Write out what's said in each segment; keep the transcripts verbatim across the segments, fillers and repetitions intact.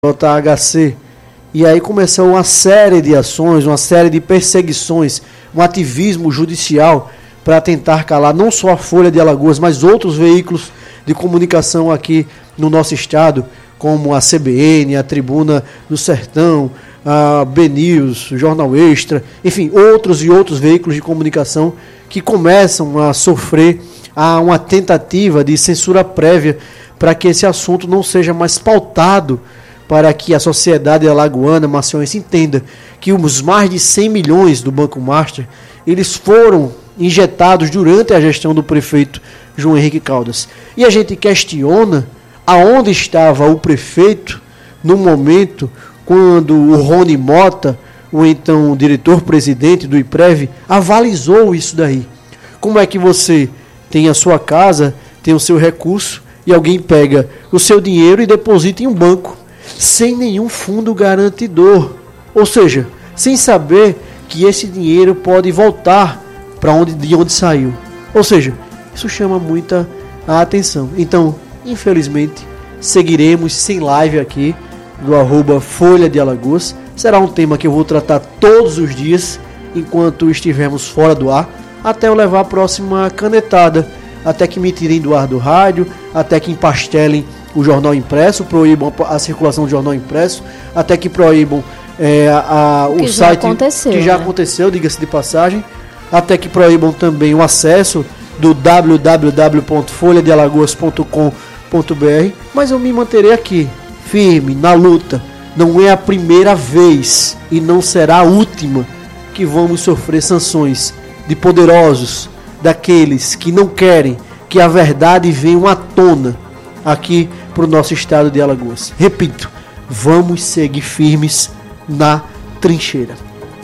J H C. E aí começou uma série de ações, uma série de perseguições, um ativismo judicial para tentar calar não só a Folha de Alagoas, mas outros veículos de comunicação aqui no nosso estado, como a C B N, a Tribuna do Sertão, a B News, o Jornal Extra, enfim, outros e outros veículos de comunicação que começam a sofrer a uma tentativa de censura prévia para que esse assunto não seja mais pautado, para que a sociedade alagoana, macionense, entenda que os mais de cem milhões do Banco Master, eles foram injetados durante a gestão do prefeito João Henrique Caldas. E a gente questiona aonde estava o prefeito no momento quando o Rony Mota, o então diretor-presidente do IPREV, avalizou isso daí. Como é que você tem a sua casa, tem o seu recurso, e alguém pega o seu dinheiro e deposita em um banco, sem nenhum fundo garantidor, ou seja, sem saber que esse dinheiro pode voltar para onde, de onde saiu. Ou seja, isso chama muita a atenção. Então, infelizmente, seguiremos sem live aqui do arroba Folha de Alagoas. Será um tema que eu vou tratar todos os dias enquanto estivermos fora do ar, até eu levar a próxima canetada, até que me tirem do ar do rádio, até que empastelem o jornal impresso, proíbam a circulação do jornal impresso, até que proíbam é, a, a, o que site já que já né? aconteceu, diga-se de passagem, até que proíbam também o acesso do w w w ponto folha de alagoas ponto com ponto b r, mas eu me manterei aqui, firme, na luta. Não é a primeira vez e não será a última que vamos sofrer sanções de poderosos, daqueles que não querem que a verdade venha à tona aqui para o nosso estado de Alagoas. Repito, vamos seguir firmes na trincheira.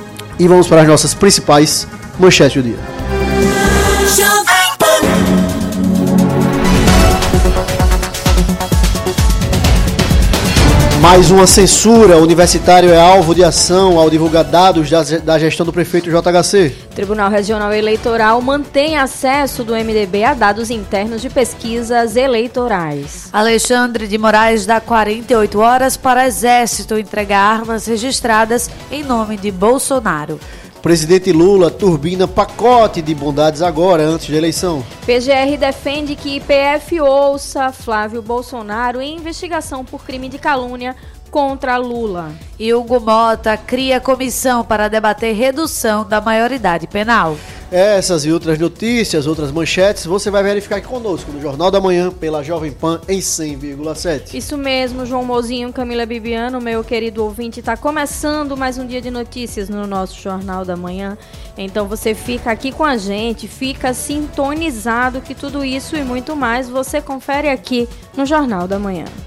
E vamos para as nossas principais manchetes do dia. Mais uma censura. O universitário é alvo de ação ao divulgar dados da gestão do prefeito J H C. Tribunal Regional Eleitoral mantém acesso do M D B a dados internos de pesquisas eleitorais. Alexandre de Moraes dá quarenta e oito horas para Exército entregar armas registradas em nome de Bolsonaro. Presidente Lula turbina pacote de bondades agora, antes da eleição. P G R defende que I P F ouça Flávio Bolsonaro em investigação por crime de calúnia contra Lula. E Hugo Mota cria comissão para debater redução da maioridade penal. Essas e outras notícias, outras manchetes, você vai verificar aqui conosco no Jornal da Manhã, pela Jovem Pan, em cem vírgula sete. Isso mesmo, João Mozinho, Camila Bibiano, meu querido ouvinte, está começando mais um dia de notícias no nosso Jornal da Manhã. Então você fica aqui com a gente, fica sintonizado que tudo isso e muito mais você confere aqui no Jornal da Manhã.